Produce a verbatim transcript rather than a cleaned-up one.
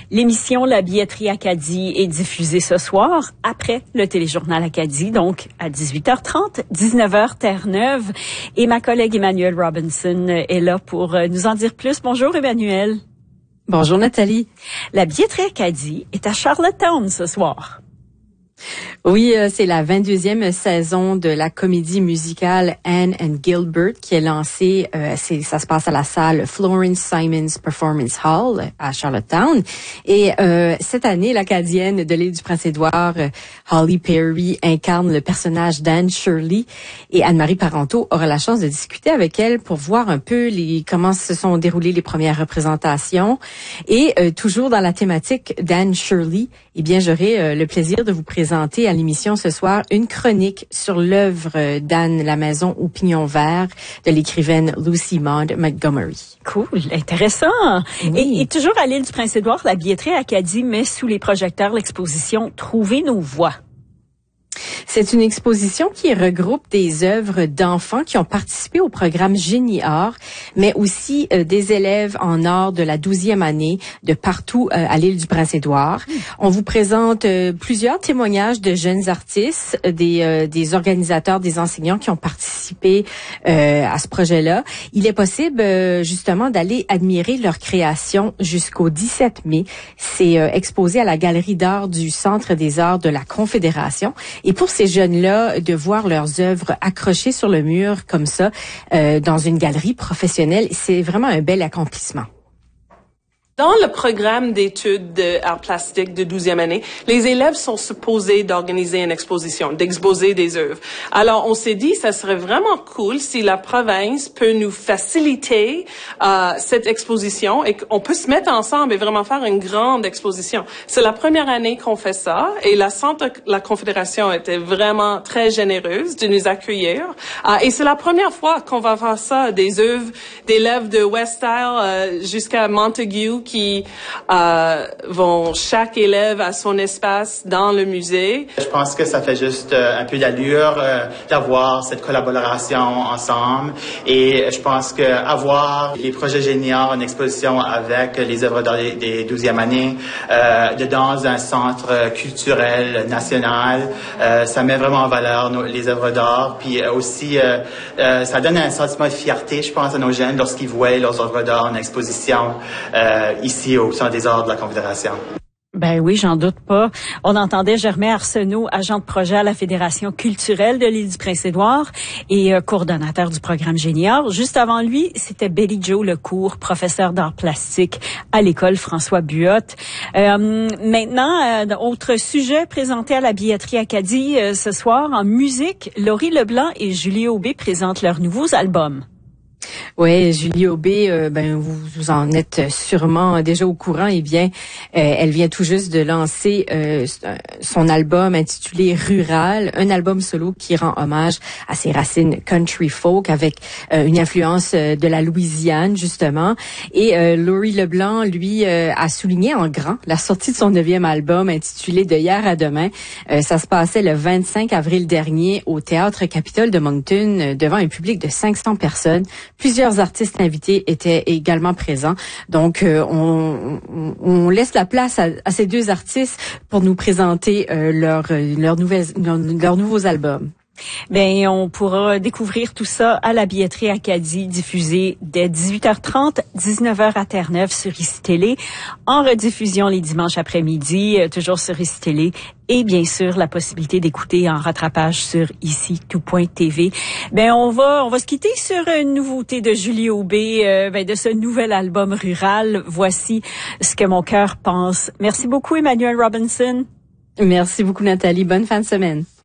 L'émission La Billetterie Acadie est diffusée ce soir après le téléjournal Acadie, donc à dix-huit heures trente, dix-neuf heures Terre-Neuve. Et ma collègue Emmanuelle Robinson est là pour nous en dire plus. Bonjour Emmanuelle. Bonjour Nathalie. La Billetterie Acadie est à Charlottetown ce soir. Oui, euh, c'est la vingt-deuxième saison de la comédie musicale Anne and Gilbert qui est lancée. Euh, c'est, ça se passe à la salle Florence Simons Performance Hall à Charlottetown. Et euh, cette année, l'Acadienne de l'île du Prince-Édouard, euh, Holly Perry, incarne le personnage d'Anne Shirley. Et Anne-Marie Parenteau aura la chance de discuter avec elle pour voir un peu les, comment se sont déroulées les premières représentations. Et euh, toujours dans la thématique d'Anne Shirley, eh bien, j'aurai euh, le plaisir de vous présenter à l'émission ce soir une chronique sur l'œuvre d'Anne La Maison au Pignon Vert de l'écrivaine Lucy Maud Montgomery. Cool, intéressant. Oui. Et, et toujours à l'île du Prince-Édouard, la Billetterie Acadie met sous les projecteurs l'exposition Trouver nos voix. C'est une exposition qui regroupe des œuvres d'enfants qui ont participé au programme Génie Art, mais aussi euh, des élèves en art de la douzième année de partout euh, à l'île du Prince-Édouard. Mmh. On vous présente euh, plusieurs témoignages de jeunes artistes, euh, des, euh, des organisateurs, des enseignants qui ont participé euh, à ce projet-là. Il est possible euh, justement d'aller admirer leur création jusqu'au dix-sept mai. C'est euh, exposé à la Galerie d'art du Centre des arts de la Confédération. Et pour ces jeunes-là, de voir leurs œuvres accrochées sur le mur comme ça, euh, dans une galerie professionnelle, c'est vraiment un bel accomplissement. Dans le programme d'études d'art plastique de douzième année, les élèves sont supposés d'organiser une exposition, d'exposer des œuvres. Alors, on s'est dit, ça serait vraiment cool si la province peut nous faciliter euh, cette exposition et qu'on peut se mettre ensemble et vraiment faire une grande exposition. C'est la première année qu'on fait ça et la Centre, la Confédération était vraiment très généreuse de nous accueillir. Euh, et c'est la première fois qu'on va faire ça, des œuvres d'élèves de West Isle euh, jusqu'à Montague, qui euh, vont chaque élève à son espace dans le musée. Je pense que ça fait juste euh, un peu d'allure euh, d'avoir cette collaboration ensemble et je pense que avoir les projets géniaux en exposition avec les œuvres d'art des, des douzième années euh, de dans un centre culturel national, euh, ça met vraiment en valeur nos, les œuvres d'art puis euh, aussi euh, euh, ça donne un sentiment de fierté, je pense, à nos jeunes lorsqu'ils voient leurs œuvres d'art en exposition. Euh, ici au Centre des arts de la Confédération. Ben oui, j'en doute pas. On entendait Germain Arsenault, agent de projet à la Fédération culturelle de l'île du Prince-Édouard et euh, coordonnateur du programme Génie Art. Juste avant lui, c'était Betty Jo Lecourt, professeur d'art plastique à l'école François Buotte. Euh, maintenant, euh, autre sujet présenté à la Billetterie Acadie euh, ce soir en musique, Laurie Leblanc et Julie Aubé présentent leurs nouveaux albums. Oui, Julie Aubé, euh, ben vous, vous en êtes sûrement déjà au courant. Eh bien, euh, elle vient tout juste de lancer euh, son album intitulé Rural, un album solo qui rend hommage à ses racines country folk avec euh, une influence euh, de la Louisiane justement. Et euh, Laurie Leblanc, lui, euh, a souligné en grand la sortie de son neuvième album intitulé De hier à demain. Euh, ça se passait le vingt-cinq avril dernier au Théâtre Capitole de Moncton euh, devant un public de cinq cents personnes. Plusieurs artistes invités étaient également présents. Donc, euh, on, on, on laisse la place à, à ces deux artistes pour nous présenter euh, leurs leur nouvelles, leur, leurs nouveaux albums. Ben, on pourra découvrir tout ça à la Billetterie Acadie, diffusée dès dix-huit heures trente, dix-neuf heures à Terre-Neuve sur Ici Télé, en rediffusion les dimanches après-midi, euh, toujours sur Ici Télé, et bien sûr la possibilité d'écouter en rattrapage sur ici tout point t v. Ben, on va on va se quitter sur une nouveauté de Julie Aubé, euh, ben, de ce nouvel album Rural. Voici ce que mon cœur pense. Merci beaucoup Emmanuelle Robinson. Merci beaucoup Nathalie. Bonne fin de semaine.